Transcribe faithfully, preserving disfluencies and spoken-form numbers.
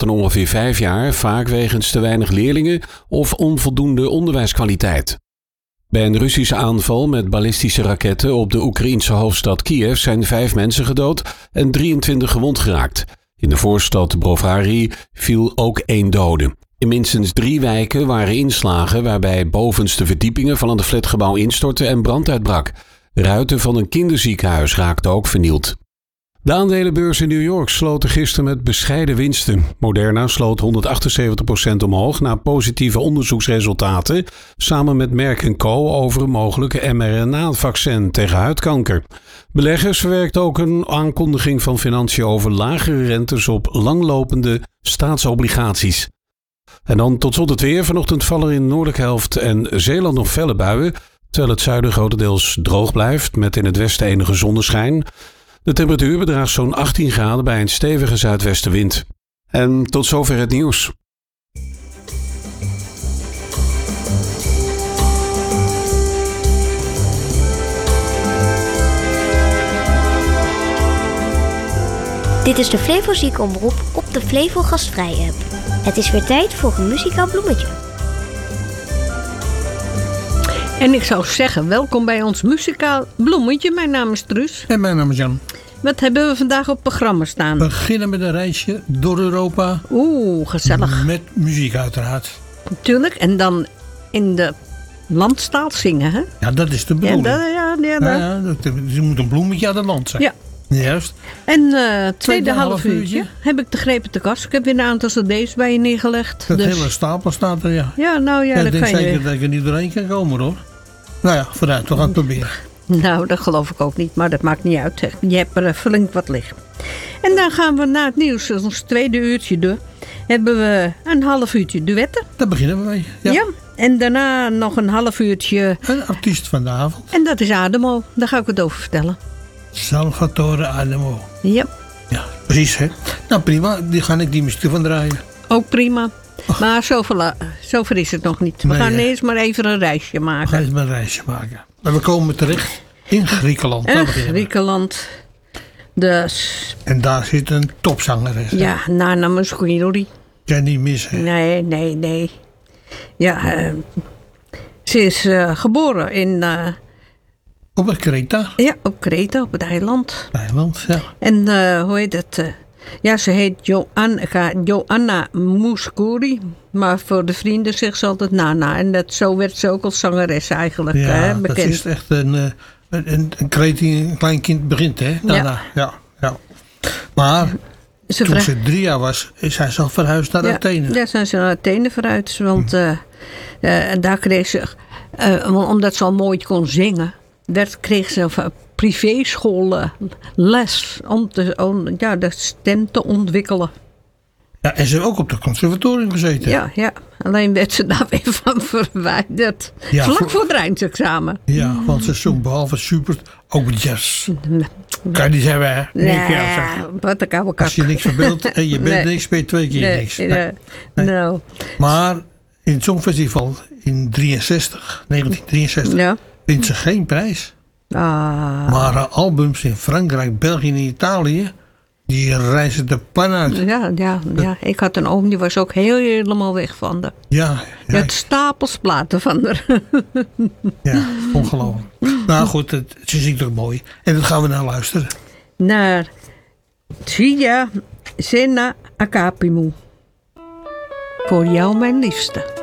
van ongeveer vijf jaar, vaak wegens te weinig leerlingen of onvoldoende onderwijskwaliteit. Bij een Russische aanval met ballistische raketten op de Oekraïense hoofdstad Kiev zijn vijf mensen gedood en drieëntwintig gewond geraakt. In de voorstad Brovary viel ook één dode. In minstens drie wijken waren inslagen waarbij bovenste verdiepingen van het flatgebouw instortten en brand uitbrak. Ruiten van een kinderziekenhuis raakten ook vernield. De aandelenbeurs in New York sloten gisteren met bescheiden winsten. Moderna sloot honderdachtenzeventig procent omhoog na positieve onderzoeksresultaten samen met Merck en Co. over een mogelijke mRNA-vaccin tegen huidkanker. Beleggers verwerkten ook een aankondiging van Financiën over lagere rentes op langlopende staatsobligaties. En dan tot slot het weer. Vanochtend vallen er in de noordelijke helft en Zeeland nog felle buien, terwijl het zuiden grotendeels droog blijft met in het westen enige zonneschijn. De temperatuur bedraagt zo'n achttien graden bij een stevige zuidwestenwind. En tot zover het nieuws. Dit is de Flevo Ziekenomroep op de Flevo Gastvrij app. Het is weer tijd voor een muzikaal bloemetje. En ik zou zeggen, welkom bij ons muzikaal bloemetje. Mijn naam is Truus. En mijn naam is Jan. Wat hebben we vandaag op het programma staan? We beginnen met een reisje door Europa. Oeh, gezellig. Met muziek uiteraard. Natuurlijk. En dan in de landstaal zingen, hè? Ja, dat is de bedoeling. Ja, dat, ja, ja, dat. Ja, ja, dat, er moet een bloemetje aan het land zijn. Ja. Juist. En uh, tweede, tweede half half uurtje, uurtje heb ik de grepen te kast. Ik heb weer een aantal cd's bij je neergelegd. Dat dus... hele stapel staat er, ja. Ja, nou ja, ja dat ik denk kan zeker je... dat ik er niet doorheen kan komen, hoor. Nou ja, vooruit, we gaan het proberen. Nou, dat geloof ik ook niet, maar dat maakt niet uit. Je hebt er flink wat liggen. En dan gaan we na het nieuws, ons tweede uurtje door, hebben we een half uurtje duetten. Daar beginnen we mee. Ja. Ja, en daarna nog een half uurtje. Een artiest van de avond. En dat is Ademo, daar ga ik het over vertellen. Salvatore Adamo. Ja. Ja, precies, hè. Nou, prima, die ga ik die muziek van draaien. Ook prima. Oh. Maar zoveel, zoveel is het nog niet. We nee, gaan hè? eerst maar even een reisje maken. We gaan eens maar een reisje maken. Maar we komen terecht in Griekenland. In Griekenland. Dus. En daar zit een topzangeres. Ja, Nana Mouskouri. Kan niet missen. Nee, nee, nee. Ja, uh, ze is uh, geboren in... Uh, op Kreta? Ja, op Kreta, op het eiland. Eiland, ja. En uh, hoe heet het... Uh, Ja, ze heet Joanna, Joanna Mouskouri. Maar voor de vrienden zegt ze altijd Nana. En dat, zo werd ze ook als zangeres eigenlijk ja, hè, bekend. Ja, dat is echt een, een, een, een kreet die een klein kind begint, hè? Nana. Ja. Ja, ja. Maar ze toen ze drie jaar was, is hij zelf verhuisd naar ja, Athene. Ja, zijn ze naar Athene verhuisd. Want hm. uh, uh, daar kreeg ze, uh, omdat ze al mooi kon zingen, werd, kreeg ze een privéschool les om, te, om ja, de stem te ontwikkelen. Ja, en ze heeft ook op het conservatorium gezeten. Ja, ja, alleen werd ze daar weer van verwijderd. Ja, vlak voor, voor het eindexamen. Ja, want ze zong behalve super ook jazz. Kan je niet zeggen, hè? Nee, nee wat een koude kak. Als je niks verbeeldt en je bent nee. niks, ben je twee keer nee, niks. Nee, nee. nee. No. Maar in het Songfestival in drieënzestig, negentien drieënzestig ja. wint ze geen prijs. Ah. Maar haar albums in Frankrijk, België en Italië, die reizen de pan uit. Ja, ja, ja, ik had een oom, die was ook heel helemaal weg van de. Ja. Je had stapels platen van haar. Ja, ongelooflijk. Nou goed, het, ze zingt ook mooi. En dat gaan we naar luisteren. Naar Tria Sena Akapimu. Voor jou mijn liefste.